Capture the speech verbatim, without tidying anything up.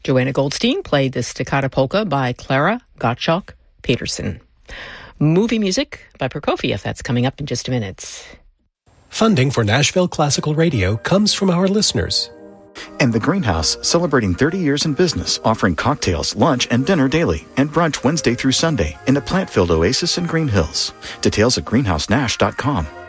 Joanna Goldstein played the Staccato Polka by Clara Gottschalk Peterson. Movie music by Prokofiev. That's coming up in just a minute. Funding for Nashville Classical Radio comes from our listeners. And The Greenhouse, celebrating thirty years in business, offering cocktails, lunch, and dinner daily, and brunch Wednesday through Sunday in the plant-filled oasis in Green Hills. Details at greenhouse nash dot com.